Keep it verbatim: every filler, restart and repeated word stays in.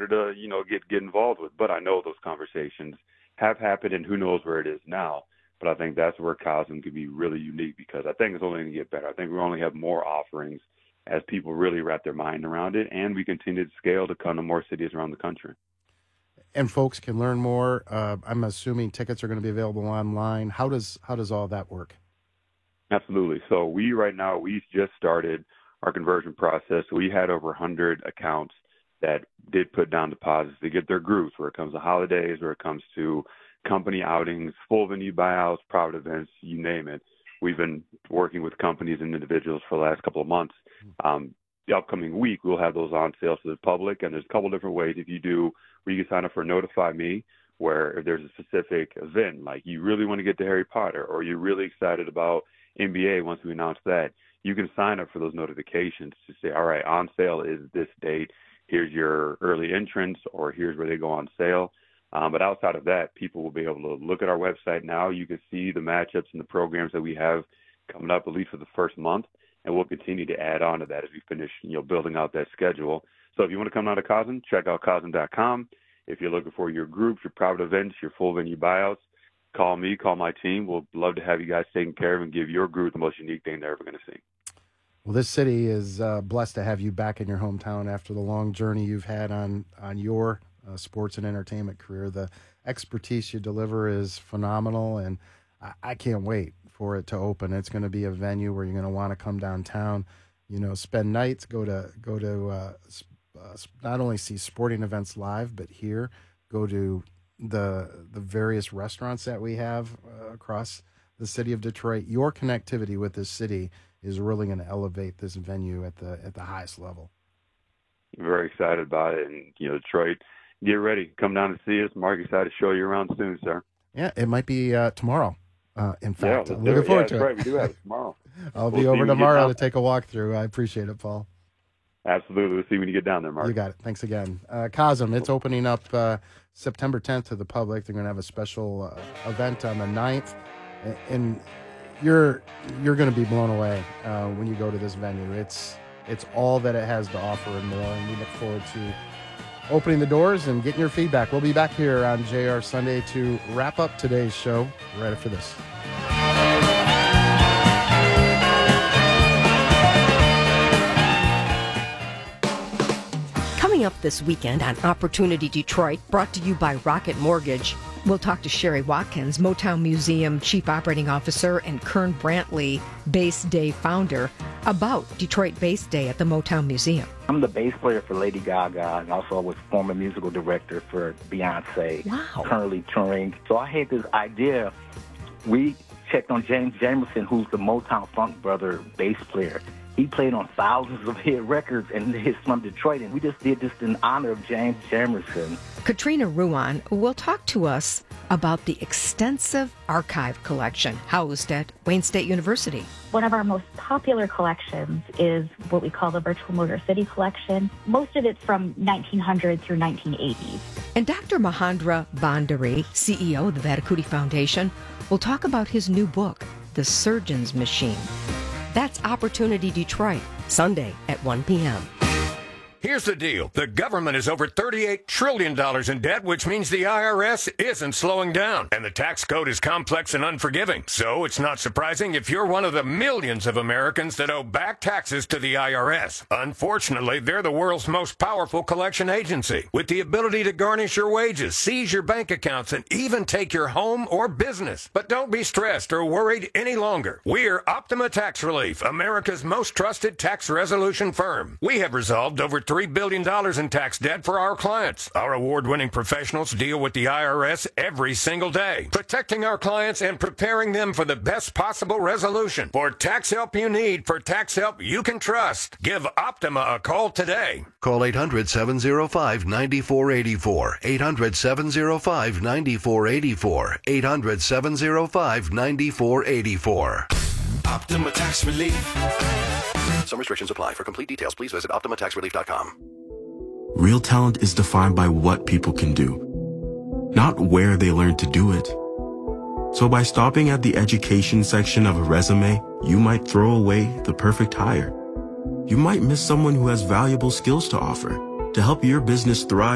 started to, you know, get, get involved with. But I know those conversations have happened, and who knows where it is now. But I think that's where Cosm could be really unique, because I think it's only going to get better. I think we only have more offerings as people really wrap their mind around it, and we continue to scale to come to more cities around the country. And folks can learn more. Uh, I'm assuming tickets are going to be available online. How does how does all that work? Absolutely. So we right now, we just started our conversion process. So we had over one hundred accounts that did put down deposits to get their groups, where it comes to holidays, where it comes to company outings, full venue buyouts, private events, you name it. We've been working with companies and individuals for the last couple of months. Um, the upcoming week, we'll have those on sale to the public, and there's a couple different ways. If you do, where you can sign up for Notify Me, where if there's a specific event, like you really want to get to Harry Potter, or you're really excited about N B A once we announce that, you can sign up for those notifications to say, all right, on sale is this date. Here's your early entrance, or here's where they go on sale. Um, but outside of that, people will be able to look at our website now. You can see the matchups and the programs that we have coming up, at least for the first month, and we'll continue to add on to that as we finish, you know, building out that schedule. So if you want to come down to Cosm, check out Cosm dot com. If you're looking for your groups, your private events, your full venue buyouts, call me, call my team. We'll love to have you guys taken care of and give your group the most unique thing they're ever going to see. Well, this city is uh, blessed to have you back in your hometown after the long journey you've had on, on your uh, sports and entertainment career. The expertise you deliver is phenomenal, and I, I can't wait for it to open. It's going to be a venue where you're going to want to come downtown, you know, spend nights, go to go to uh, uh, not only see sporting events live, but here, go to the the various restaurants that we have uh, across the city of Detroit. Your connectivity with this city is really going to elevate this venue at the at the highest level. Very excited about it, and you know, Detroit, get ready, come down to see us. Mark, excited to show you around soon, sir. Yeah, it might be uh, tomorrow. Uh, in fact, yeah, I'm looking forward yeah, to it. Right. We do have it tomorrow. I'll we'll be over tomorrow to to take a walk through. I appreciate it, Paul. Absolutely. We'll see when you get down there, Mark. You got it. Thanks again. Uh, Cosm, it's opening up uh, September tenth to the public. They're going to have a special uh, event on the ninth. And you're you're going to be blown away uh, when you go to this venue. It's it's all that it has to offer and more. And we look forward to opening the doors and getting your feedback. We'll be back here on J R Sunday to wrap up today's show right after this. Coming up this weekend on Opportunity Detroit, brought to you by Rocket Mortgage, we'll talk to Sherry Watkins, Motown Museum Chief Operating Officer, and Kern Brantley, Bass Day founder, about Detroit Bass Day at the Motown Museum. I'm the bass player for Lady Gaga, and also was former musical director for Beyonce. Wow. Currently touring. So I had this idea. We checked on James Jamerson, who's the Motown Funk brother bass player. He played on thousands of hit records, and he's from Detroit, and we just did this in honor of James Jamerson. Katrina Ruan will talk to us about the extensive archive collection housed at Wayne State University. One of our most popular collections is what we call the Virtual Motor City Collection. Most of it's from nineteen hundred through nineteen eighties. And Doctor Mahendra Bhandari, C E O of the Vatakuti Foundation, will talk about his new book, The Surgeon's Machine. That's Opportunity Detroit, Sunday at one p.m. Here's the deal. The government is over thirty-eight trillion dollars in debt, which means the I R S isn't slowing down. And the tax code is complex and unforgiving. So it's not surprising if you're one of the millions of Americans that owe back taxes to the I R S. Unfortunately, they're the world's most powerful collection agency, with the ability to garnish your wages, seize your bank accounts, and even take your home or business. But don't be stressed or worried any longer. We're Optima Tax Relief, America's most trusted tax resolution firm. We have resolved over three billion dollars in tax debt for our clients. Our award-winning professionals deal with the I R S every single day, protecting our clients and preparing them for the best possible resolution. For tax help you need, for tax help you can trust, give Optima a call today. Call eight hundred, seven oh five, nine four eight four, eight hundred, seven oh five, nine four eight four, eight hundred, seven oh five, nine four eight four. Optima Tax Relief. Some restrictions apply. For complete details, please visit optima tax relief dot com. Real talent is defined by what people can do, not where they learn to do it. So by stopping at the education section of a resume, you might throw away the perfect hire. You might miss someone who has valuable skills to offer to help your business thrive.